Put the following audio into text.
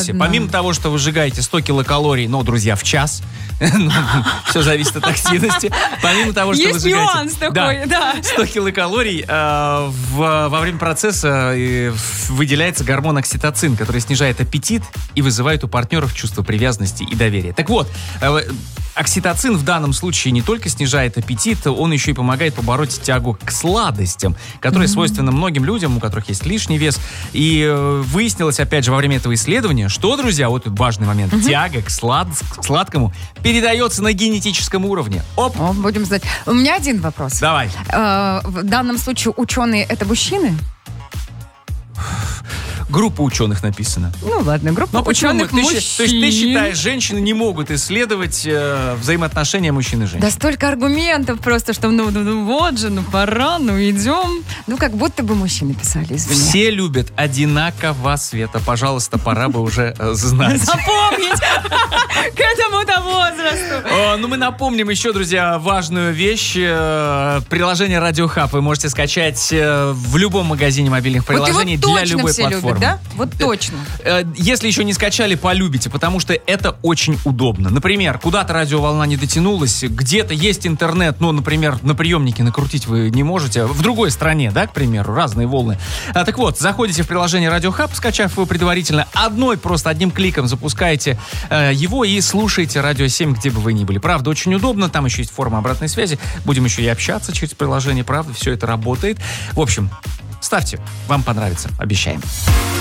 процессе. Помимо того, что вы сжигаете 100 килокалорий, друзья, в час, все зависит от активности. Помимо того, что вы сжигаете 100 килокалорий, во время процесса выделяется гормон окситоцин, который снижает аппетит и вызывает у партнеров чувство привязанности и доверия. Так вот, окситоцин в данном случае не только снижает аппетит, он еще и помогает побороть тягу к сладостям, которые свойственны многим людям, у которых есть лишний вес. И выяснилось, опять же, во время этого исследования, что, друзья, вот тут важный момент, тяга к сладкому передается на генетическом уровне. Оп! Будем знать. У меня один вопрос. Давай. В данном случае ученые — это мужчины? Группа ученых написано. Ладно, группа ученых мужчин. То есть ты считаешь, женщины не могут исследовать взаимоотношения мужчин и женщин? Да столько аргументов просто, что вот же, пора, идем. Как будто бы мужчины писали, извини. Все любят одинаково, Света. Пожалуйста, пора бы уже знать. Запомнить к этому-то возрасту. Мы напомним еще, друзья, важную вещь. Приложение Radio Hub вы можете скачать в любом магазине мобильных приложений для любой платформы. Да? Вот точно. Если еще не скачали, полюбите, потому что это очень удобно. Например, куда-то радиоволна не дотянулась, где-то есть интернет, например, на приемнике накрутить вы не можете, в другой стране, да, к примеру, разные волны. Так вот, заходите в приложение Radio Hub, скачав его предварительно, одним кликом запускаете его и слушаете Радио 7, где бы вы ни были. Правда, очень удобно, там еще есть форма обратной связи, будем еще и общаться через приложение, правда, все это работает. В общем, ставьте, вам понравится, обещаем.